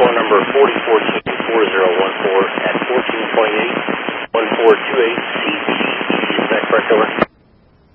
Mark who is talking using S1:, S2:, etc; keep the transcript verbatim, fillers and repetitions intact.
S1: phone number forty fourteen four zero one four at fourteen point eight one four two eight C T. Is that correct, over?